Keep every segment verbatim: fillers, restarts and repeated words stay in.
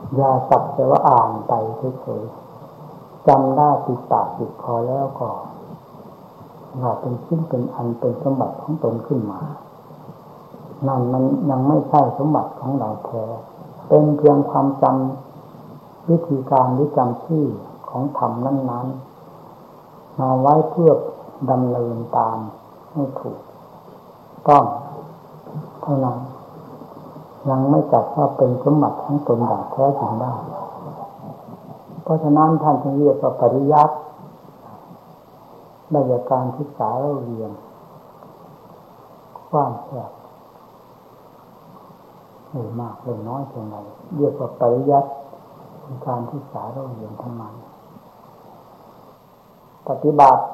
อย่าสักแต่ว่าอ่านไปเฉยๆจำได้ติดปากติดคอแล้วก็ว่าเป็นชิ้นเป็นอันเป็นสมบัติของตนขึ้นมานั่นมันยังไม่ใช่สมบัติของเราแท้เป็นเพียงความจำวิธีการหรือจำชื่อของธรรมนั้นๆมาไว้เพื่อดำเนินตามให้ถูกต้องเท่านั้นยังไม่จัดว่าเป็นสมบัติของตนอย่างแท้จริงได้เพราะฉะนั้นท่านจึงเรียกว่าปริยัติได้จากการศึกษาเราเรียนกว้างแคบไม่มากเลยน้อยเพียงไรเรียกว่าปริยัติเป็นการศึกษาเราเรียนทั้งนั้นปฏิบัติ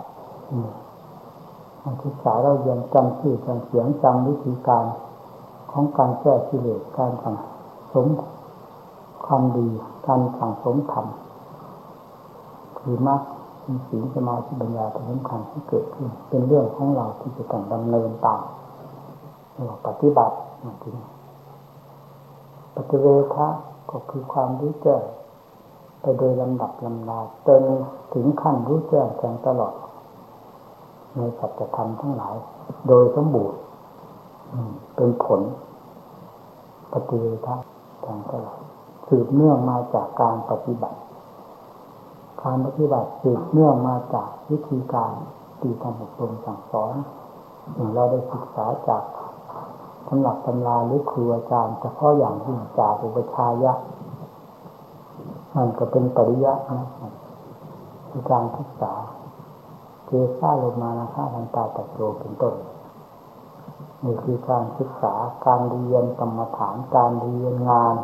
ศึกษาเราเรียนจำชื่อจำเสียงจำวิธีการของการแก้กิเลสการสั่งสมความดีการสั่งสมธรรมคือมรรคมีศีลสมาธิปัญญาเป็นสำคัญที่เกิดขึ้นเป็นเรื่องของเราที่จะต้องดำเนินตามเรียกว่าปฏิบัติจริงปฏิเวทะก็คือความรู้แจ้งไปโดยลำดับลำดาจนถึงขั้นรู้แจ้งแทงตลอดในสัจธรรมทั้งหลายโดยสมบูรณ์เป็นผลปฏิเวทะแทงตลอดสืบเนื่องมาจากการปฏิบัติการปฏิบัติสืบเนื่องมาจากวิธีการที่ท่านอบรมสั่งสอนอย่างเราได้ศึกษาจากตำรับตำราหรือครูอาจารย์เฉพาะอย่างยิ่งจากอุปชายะมันก็เป็นปริยัตินะในการศึกษาเจสาโลมานะฆาทันตาตัดโจเป็นต้นนี่คือการศึกษาการเรียนกรรมฐานการเรียนงาน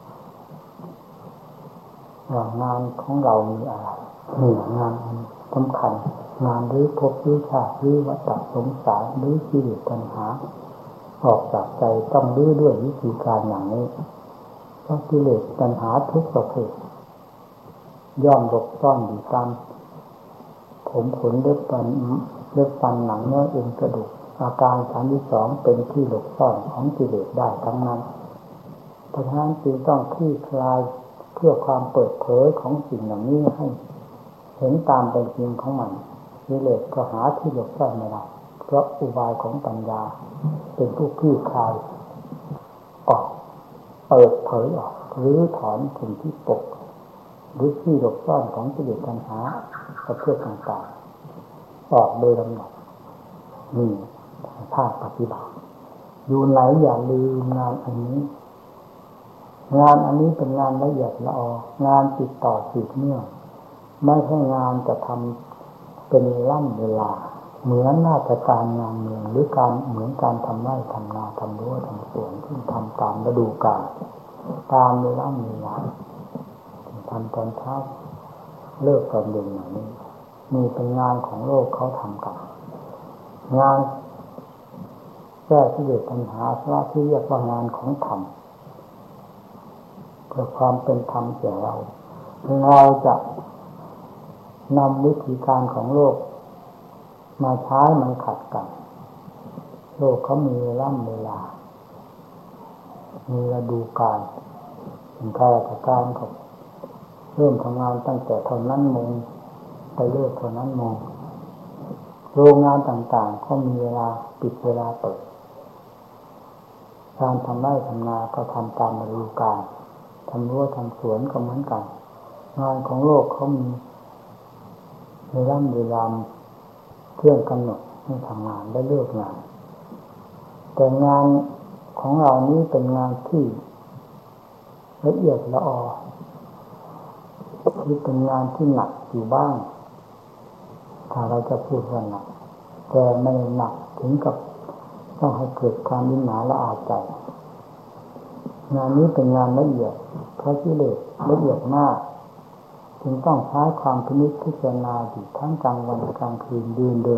งานของเรามีอะไรนี่งานสำคัญงานหรือภพหรือชาติหรือวัฏสงสารหรือกิเลสตัณหาออกจากใจต้องรื้อด้วยวิธีการอย่างนี้เพราะกิเลสตัณหาทุกประเภทย่อมหลบซ่อนอยู่ตามผมขนเล็บฟันเล็บฟันหนังเนื้อเอ็นกระดูกอาการสามที่สองเป็นที่หลบซ่อนของกิเลสได้ทั้งนั้นเพราะฉะนั้นจึงต้องคลี่คลายเพื่อความเปิดเผยของสิ่งเหล่านี้ให้เห็นตามเป็นจริงของมันกิเลสก็หาที่หลบซ่อนไม่ได้เพราะอุบายของปัญญาเป็นผู้คลี่คลายออกเปิดเผยออกหรือถอนสิ่งที่ปกหรือที่หลบซ่อนของกิเลสตัณหาประเภทต่างๆออกโดยลำดับนี่ภาคปฏิบัติอยู่ไหนอย่าลืมงานอันนี้งานอันนี้เป็นงานละเอียดละอองานติดต่อสืบเนื่องไม่ใช่งานจะทำเป็นล่ำเวลาเหมือนราชการงานเมืองหรือการเหมือนการทำไร่ทำนาทำรั้วทำสวนที่ทำตามฤดูกาลตามเวลาเวลาทำตอนเช้าเลิกตอนเย็นอย่างนี้นี่เป็นงานของโลกเขาทำกันงานแก้กิเลสตัณหาพระที่เรียกว่างานของธรรมเพื่อความเป็นธรรมแก่เราเราจะนำวิธีการของโลกมาใช้มันขัดกันโลกเขามีเวลาเวลามีฤดูกาลเป็นข้าราชการเขาเริ่มทำงานตั้งแต่เท่านั้นโมงไปเลิกเท่านั้นโมงโรงงานต่างๆก็มีเวลาปิดเวลาเปิดการทำไร่ทำนาก็ทำตามฤดูกาลทำรั้วทำสวนก็เหมือนกันงานของโลกเขามีเวลาเวลาเครื่องกำหนดให้ทำงานได้เลิกงานแต่งานของเรานี้เป็นงานที่ละเอียดละออที่เป็นงานที่หนักอยู่บ้างถ้าเราจะพูดว่าหนักแต่ไม่หนักถึงกับต้องให้เกิดความวิหนาละอาใจงานนี้เป็นงานละเอียดเพราะกิเลสละเอียดมากจึงต้องใช้ความพินิจพิจารณาอยู่ทั้งกลางวันกลางคืนยืนเดิน